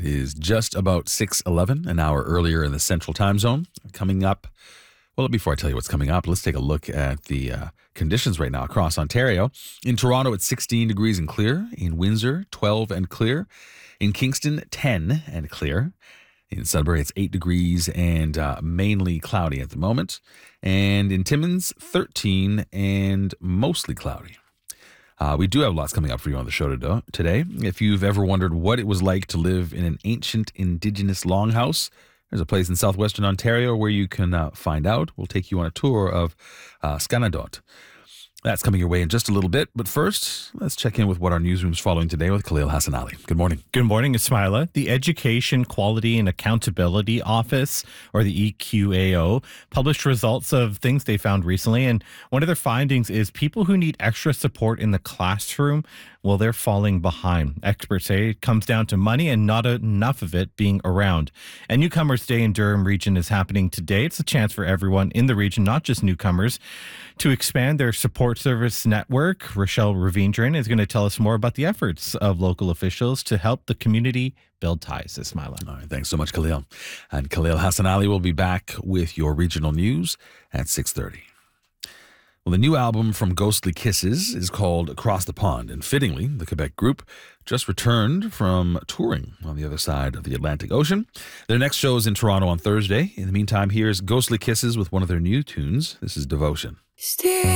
is just about 6:11, an hour earlier in the Central Time Zone. Coming up, well, before I tell you what's coming up, let's take a look at the conditions right now across Ontario. In Toronto, it's 16 degrees and clear. In Windsor, 12 and clear. In Kingston, 10 and clear. In Sudbury, it's 8 degrees and mainly cloudy at the moment. And in Timmins, 13 and mostly cloudy. We do have lots coming up for you on the show today. If you've ever wondered what it was like to live in an ancient Indigenous longhouse, there's a place in southwestern Ontario where you can find out. We'll take you on a tour of Scanadot. That's coming your way in just a little bit. But first, let's check in with what our newsroom's following today with Khalil Hassan-Ali. Good morning. Good morning, Ismaila. The Education Quality and Accountability Office, or the EQAO, published results of things they found recently. And one of their findings is people who need extra support in the classroom, well, they're falling behind. Experts say it comes down to money and not enough of it being around. And Newcomers Day in Durham region is happening today. It's a chance for everyone in the region, not just newcomers, to expand their support service network. Rochelle Ravindran is going to tell us more about the efforts of local officials to help the community build ties. Ismaila. All right, thanks so much, Khalil. And Khalil Hassan-Ali will be back with your regional news at 6:30. Well, the new album from Ghostly Kisses is called Across the Pond, and fittingly, the Quebec group just returned from touring on the other side of the Atlantic Ocean. Their next show is in Toronto on Thursday. In the meantime, here's Ghostly Kisses with one of their new tunes. This is Devotion.